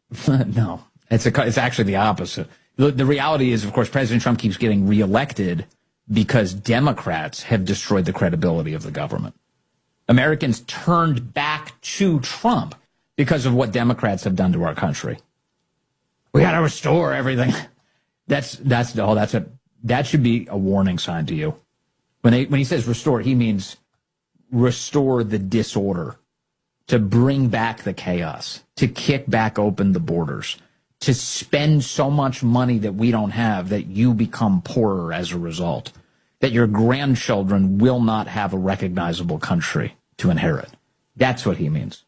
No, it's actually the opposite. The reality is, of course, President Trump keeps getting reelected because Democrats have destroyed the credibility of the government. Americans turned back to Trump because of what Democrats have done to our country. We got to restore everything. That should be a warning sign to you. When he says restore, he means restore the disorder, to bring back the chaos, to kick back open the borders, to spend so much money that we don't have that you become poorer as a result, that your grandchildren will not have a recognizable country to inherit. That's what he means.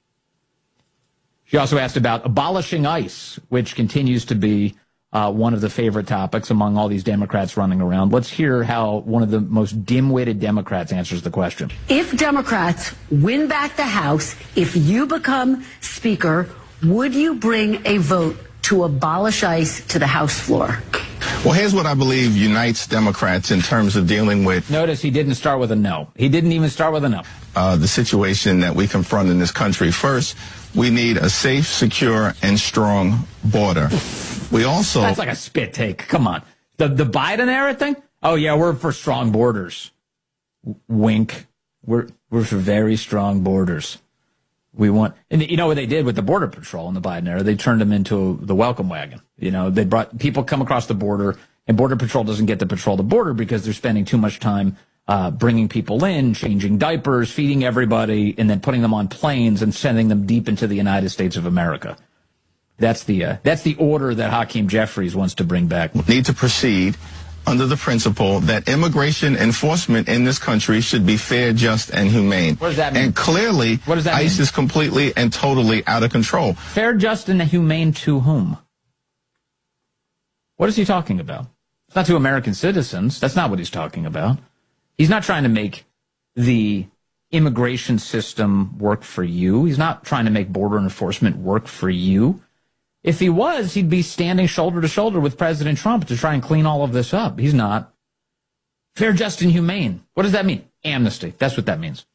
She also asked about abolishing ICE, which continues to be one of the favorite topics among all these Democrats running around. Let's hear how one of the most dim-witted Democrats answers the question. If Democrats win back the House, if you become Speaker, would you bring a vote to abolish ICE to the House floor? Well, here's what I believe unites Democrats in terms of dealing with... Notice he didn't start with a no. He didn't even start with a no. The situation that we confront in this country. First, we need a safe, secure, and strong border. We also... That's like a spit take. Come on. The Biden era thing? Oh, yeah, we're for strong borders. Wink. We're for very strong borders. We want... And you know what they did with the Border Patrol in the Biden era? They turned them into the welcome wagon. You know, they brought... People come across the border, and Border Patrol doesn't get to patrol the border because they're spending too much time bringing people in, changing diapers, feeding everybody, and then putting them on planes and sending them deep into the United States of America. That's the order that Hakeem Jeffries wants to bring back. Need to proceed under the principle that immigration enforcement in this country should be fair, just, and humane. What does that mean? And clearly, what does that ICE mean? is completely and totally out of control. Fair, just, and humane to whom? What is he talking about? It's not to American citizens. That's not what he's talking about. He's not trying to make the immigration system work for you. He's not trying to make border enforcement work for you. If he was, he'd be standing shoulder to shoulder with President Trump to try and clean all of this up. He's not. Fair, just, and humane. What does that mean? Amnesty. That's what that means.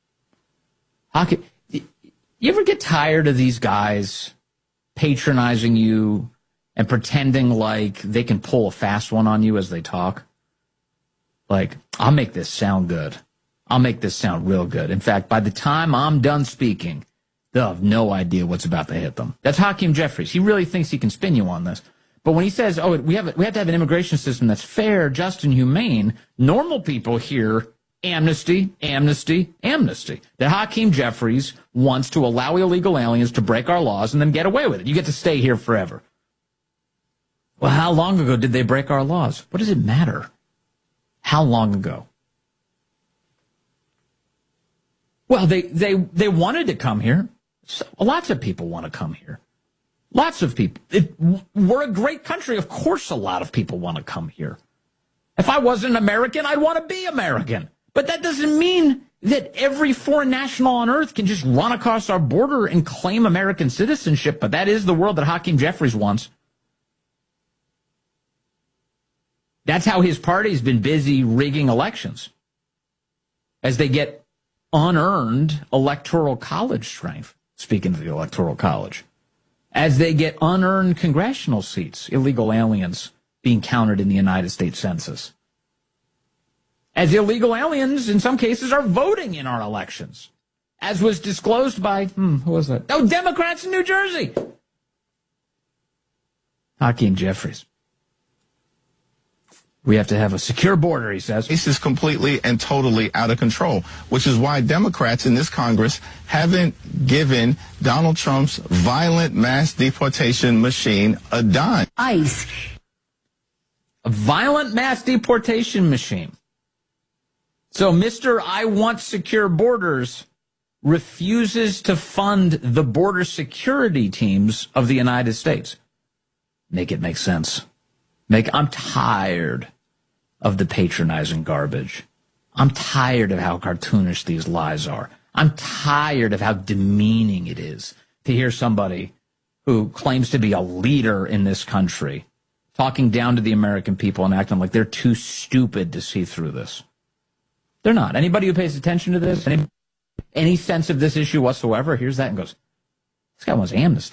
You ever get tired of these guys patronizing you and pretending like they can pull a fast one on you as they talk? Like, I'll make this sound good. I'll make this sound real good. In fact, by the time I'm done speaking, they'll have no idea what's about to hit them. That's Hakeem Jeffries. He really thinks he can spin you on this. But when he says, oh, we have to have an immigration system that's fair, just, and humane, normal people hear amnesty, amnesty, amnesty. That Hakeem Jeffries wants to allow illegal aliens to break our laws and then get away with it. You get to stay here forever. Well, how long ago did they break our laws? What does it matter? How long ago? Well, they wanted to come here. So, lots of people want to come here. Lots of people. We're a great country. Of course a lot of people want to come here. If I wasn't American, I'd want to be American. But that doesn't mean that every foreign national on earth can just run across our border and claim American citizenship. But that is the world that Hakeem Jeffries wants. That's how his party's been busy rigging elections, as they get unearned electoral college strength. Speaking of the electoral college, as they get unearned congressional seats, illegal aliens being counted in the United States Census, as illegal aliens in some cases are voting in our elections, as was disclosed by, who was that? Oh, Democrats in New Jersey. Hakeem Jeffries. We have to have a secure border, he says. This is completely and totally out of control, which is why Democrats in this Congress haven't given Donald Trump's violent mass deportation machine a dime. ICE. A violent mass deportation machine. So Mr. I want secure borders refuses to fund the border security teams of the United States. Make it make sense. I'm tired of the patronizing garbage. I'm tired of how cartoonish these lies are. I'm tired of how demeaning it is to hear somebody who claims to be a leader in this country talking down to the American people and acting like they're too stupid to see through this. They're not. Anybody who pays attention to this, any sense of this issue whatsoever, hears that and goes, this guy wants amnesty.